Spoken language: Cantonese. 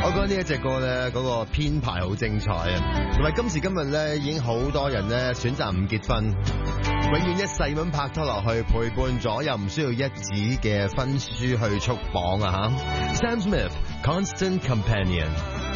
我覺得呢一隻歌咧，嗰個編排好精彩啊！同埋今時今日咧，已經好多人咧選擇唔結婚，永遠一世咁拍拖落去，陪伴咗又唔需要一紙嘅婚書去束綁啊吓。Sam Smith，Constant Companion。